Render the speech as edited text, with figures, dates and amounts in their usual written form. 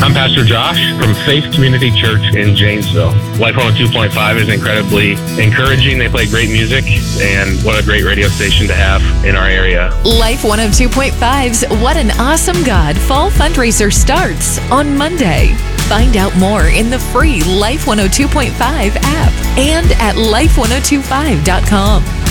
I'm Pastor Josh from Faith Community Church in Janesville. Life 102.5 is incredibly encouraging. They play great music, and what a great radio station to have in our area. Life 102.5's What an Awesome God Fall Fundraiser starts on Monday. Find out more in the free Life 102.5 app and at life1025.com.